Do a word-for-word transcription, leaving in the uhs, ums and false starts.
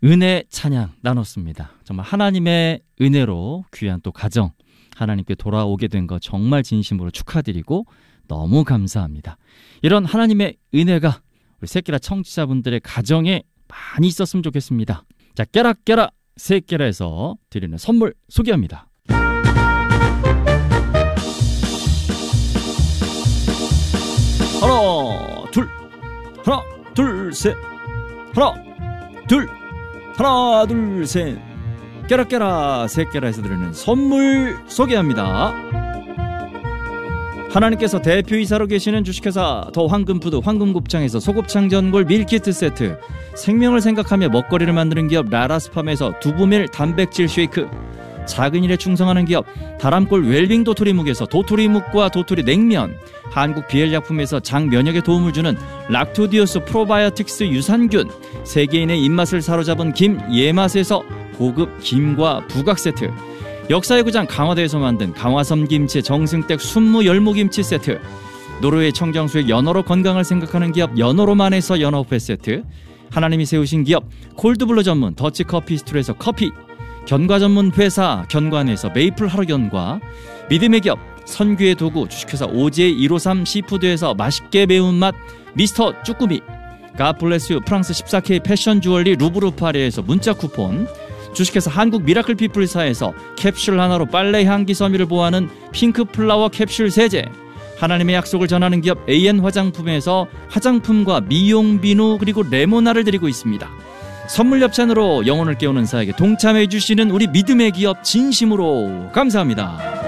은혜 찬양 나눴습니다. 정말 하나님의 은혜로 귀한 또 가정 하나님께 돌아오게 된 거 정말 진심으로 축하드리고 너무 감사합니다. 이런 하나님의 은혜가 우리 새끼라 청취자분들의 가정에 많이 있었으면 좋겠습니다. 자, 깨라깨라 새끼라에서 드리는 선물 소개합니다. 하나 둘 하나 둘 셋 하나 둘 하나 둘 셋 깨라깨라 새깨라에서 드리는 선물 소개합니다. 하나님께서 대표이사로 계시는 주식회사 더 황금푸드 황금곱창에서 소곱창 전골 밀키트 세트, 생명을 생각하며 먹거리를 만드는 기업 라라스팜에서 두부밀 단백질 쉐이크, 작은 일에 충성하는 기업 다람골 웰빙 도토리묵에서 도토리묵과 도토리 냉면, 한국 비엘약품에서 장 면역에 도움을 주는 락토디오스 프로바이오틱스 유산균, 세계인의 입맛을 사로잡은 김 예맛에서 고급 김과 부각 세트, 역사의 고장 강화도에서 만든 강화섬 김치 정승댁 순무 열무김치 세트, 노르웨이 청정수의 연어로 건강을 생각하는 기업 연어로만에서 연어회 세트, 하나님이 세우신 기업 콜드블루 전문 더치커피 스토리에서 커피, 견과 전문 회사 견관에서 메이플 하루견과, 믿음의 기업 선규의 도구 주식회사 오지의 일오삼 시푸드에서 맛있게 매운맛 미스터 쭈꾸미, 갓블레스유 프랑스 십사 케이 패션 주얼리 루브르 파리에서 문자 쿠폰, 주식회사 한국 미라클 피플사에서 캡슐 하나로 빨래 향기 섬유를 보호하는 핑크 플라워 캡슐 세제, 하나님의 약속을 전하는 기업 에이엔 화장품에서 화장품과 미용 비누 그리고 레모나를 드리고 있습니다. 선물 협찬으로 영혼을 깨우는 사에게 동참해 주시는 우리 믿음의 기업 진심으로 감사합니다.